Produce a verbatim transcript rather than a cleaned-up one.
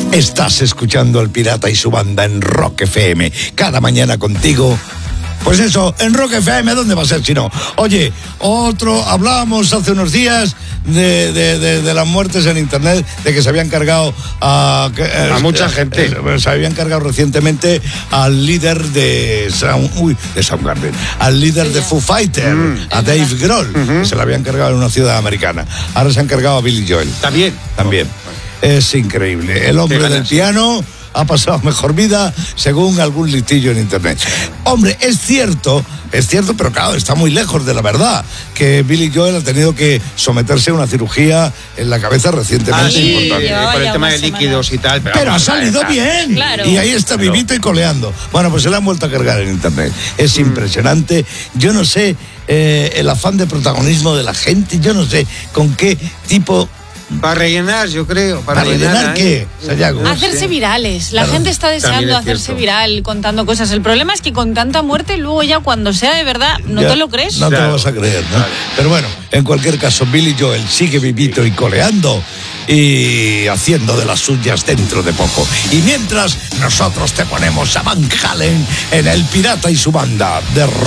Estás escuchando al Pirata y su banda en Rock F M. Cada mañana contigo. Pues eso, en Rock F M, ¿dónde va a ser si no? Oye, otro, hablamos hace unos días de, de, de, de las muertes en internet, de que se habían cargado a... a eh, mucha gente. Eh, se habían cargado recientemente al líder de Sound, uy, de Soundgarden, al líder sí, de Foo Fighters, mm, a Dave Grohl, uh-huh. que se lo habían cargado en una ciudad americana. Ahora se han cargado a Billy Joel. También. También. Es increíble. El hombre del piano ha pasado mejor vida según algún litillo en internet. Hombre, es cierto, es cierto, pero claro, está muy lejos de la verdad, que Billy Joel ha tenido que someterse a una cirugía en la cabeza recientemente. Ah, sí, importante, por el tema de líquidos y tal. Pero, pero ha salido bien. Claro. Y ahí está claro. vivito y coleando. Bueno, pues se la han vuelto a cargar en internet. Es mm. impresionante. Yo no sé eh, el afán de protagonismo de la gente, yo no sé con qué tipo... Para rellenar, yo creo. ¿Para, ¿Para rellenar, rellenar qué, Sayago? No hacerse sé. virales. La claro. gente está deseando hacerse cierto. viral contando cosas. El problema es que con tanta muerte, luego ya cuando sea de verdad, no ya, te lo crees. No claro. te lo vas a creer, ¿no? Claro. Pero bueno, en cualquier caso, Billy Joel sigue vivito y coleando y haciendo de las suyas dentro de poco. Y mientras, nosotros te ponemos a Van Halen en El Pirata y su banda de